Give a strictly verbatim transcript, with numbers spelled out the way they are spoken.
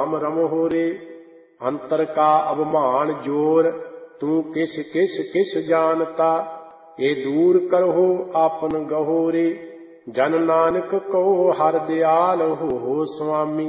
धाम रमहो रे। अंतर का अवमान जोर, तू किस किस किस जानता। ये दूर करहो आपन गहो रे। जन नानक कहो हर दयाल हो स्वामी।